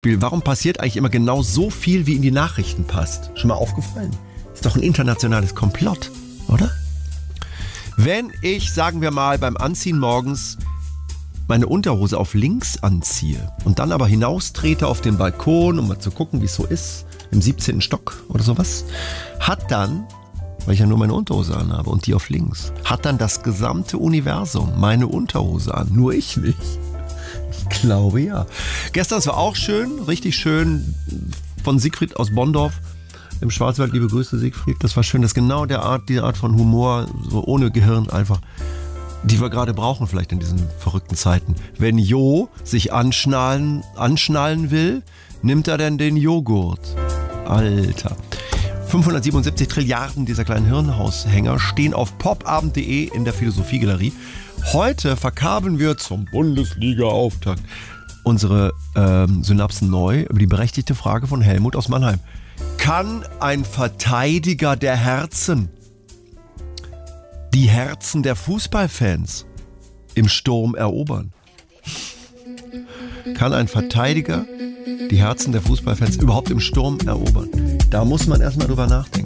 Warum passiert eigentlich immer genau so viel, wie in die Nachrichten passt? Schon mal aufgefallen? Ist doch ein internationales Komplott, oder? Wenn ich, sagen wir mal, beim Anziehen morgens meine Unterhose auf links anziehe und dann aber hinaustrete auf den Balkon, um mal zu gucken, wie es so ist, im 17. Stock oder sowas, hat dann, weil ich ja nur meine Unterhose anhabe und die auf links, hat dann das gesamte Universum meine Unterhose an, nur ich nicht. Ich glaube ja. Gestern, es war auch schön, richtig schön, von Siegfried aus Bonndorf im Schwarzwald. Liebe Grüße, Siegfried. Das war schön. Das ist genau die Art von Humor, so ohne Gehirn einfach, die wir gerade brauchen vielleicht in diesen verrückten Zeiten. Wenn Jo sich anschnallen will, nimmt er denn den Joghurt. Alter. 577 Trilliarden dieser kleinen Hirnhaushänger stehen auf popabend.de in der Philosophiegalerie. Heute verkabeln wir zum Bundesliga-Auftakt unsere Synapsen neu über die berechtigte Frage von Helmut aus Mannheim. Kann ein Verteidiger der Herzen die Herzen der Fußballfans im Sturm erobern? Kann ein Verteidiger die Herzen der Fußballfans überhaupt im Sturm erobern? Da muss man erstmal drüber nachdenken.